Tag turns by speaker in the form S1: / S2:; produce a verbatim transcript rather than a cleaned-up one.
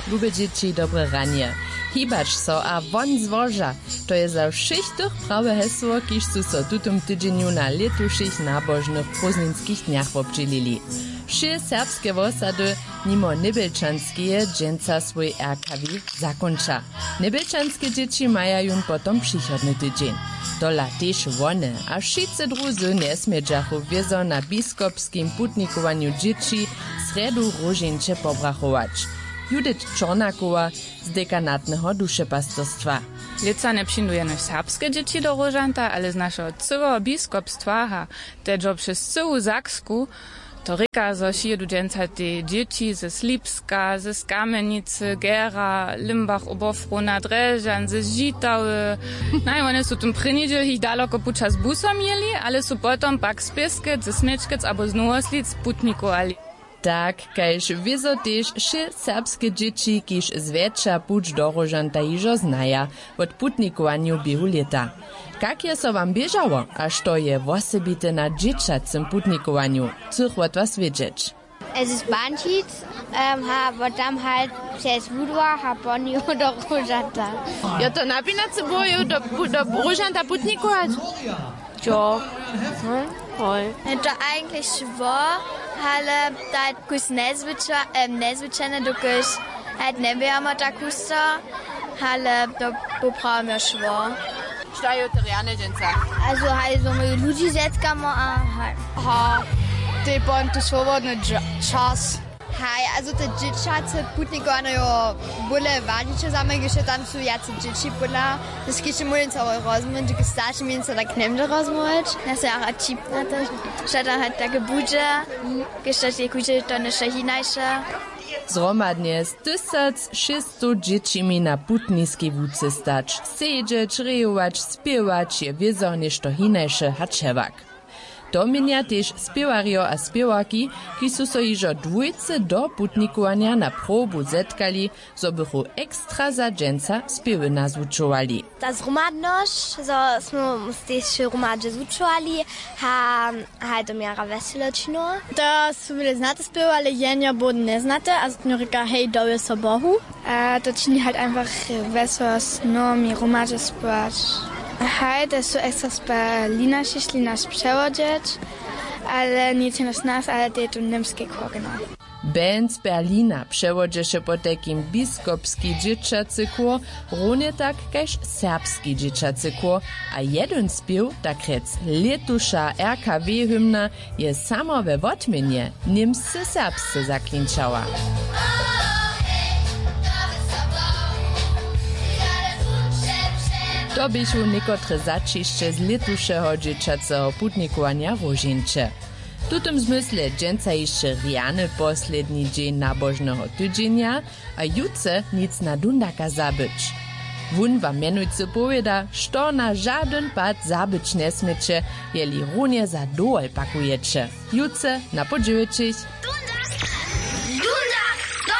S1: lube dzieci dobre ranie. Hibacz so a won z woża. To je za wszystkich prawe hesło, kiż su so tutum tydzieniu na letuszych nabożnych prozninskich dniach obdzielili. Wszy serbskie wosady mimo Nybelčanskie dżęca swój R K W zakończa. Nybelčanskie dzieci mają jun potom przychodny tydzień. Dola też wone, a wszyscy drudzy nie smedżachu wiezo na biskopskim putnikowaniu dzieci sredu różnicze pobrachować. Judith Czornakowa z dekanatnego duszepastorstwa.
S2: Lica nie przyjmujemy serbskie dzieci do Różanta, ale z naszego całego biskopstwa, teżo przez całą Zaksku, to ryka, zo šijedu dżęca te dzieci ze Slipska, ze Skamenicy, Gera, Limbach, Oberfrona, Dreżan, ze Žitały. No i one są tym pryniedziel ich daleko pučas busom mieli, ale są potom pak z Pieskec, ze Smečkec albo z Nowoslic putnikovali.
S1: Tak, kajż wiezo też wszy serbskie dzieci, kiż zwietrza puć do Różanta iżo znaja od putnikowaniu biehu leta. Jak je so wam bieżało, a što je wosebite na dzieciacym putnikowaniu? Cych od was wiedzieć.
S3: Es ist Banschitz, ähm, ha, tam halt przez Budwa, ha, Bonio do Różanta.
S4: Ja to na pinacy boju do, do Różanta putnikować?
S3: Jo. Hm? Hoj. To eigentlich schwor, ale da kus nezwyczajne do kus, halt nie wiemy da kusta, ale do poprawmy schwor.
S4: Stają to realne dżęca.
S3: Also halt so my ludzi zetkamo, a ha,
S4: ty bon tu swobodny czas.
S3: Hej, also te dzieciacy putnikowane jo bole wanicze zamygisze tam su jacy dzieci bula. Das kisze mulin całe rozmów, że starszy między tak nemde rozmów. Das ja auch chip na to, że tam halt takie budże, gestać je kucie to nasze hinajsze.
S1: Zromadnie z tysiąc sześćset dziecimi na putniskiej wódce stać, siedzieć, rejować, spiewać je wiezo niż to hinajsze haczewak. To mienia też spiewario a spiewaki, ki su so iżo dwójce do putnikowania na probu zetkali, zo bychu ekstra za dżęca spiewy nazwuczowali.
S3: Ta zromadność, zo smo też romadże zvučovali, ha, ha to miara veselečino.
S5: To su bile znate spiewy, ale jenja boden ne znate, also to reka hej doje so Bohu. Uh, to čini halt einfach vesos, no mi romadże spiewać. Hej, to su ekstra spelina šišli nas převoděč, ale nic nas nas, ale to je tu nemský kogno.
S1: Band z Berlina przewodzieše po takim biskopski dzieciacy kór, równie tak kaž serbski dzieciacy kór, a jeden spiew, tak rec letusza R K W hymna, je samo we wotmienie niemscy serbscy zaklinčała. To bychu niekotre začišće z letušeho dzieciacego putnikowania Różincze. W tym zmysle dżęca jeszcze riany posledni dzień nabożnego tydzienia, a jutce nic na dundaka zabyć. Wun wam mianujcy powieda, što na żaden pad zabyć nie smycie, jeli runie za dołel pakujecie. Jutce na podziwieczich.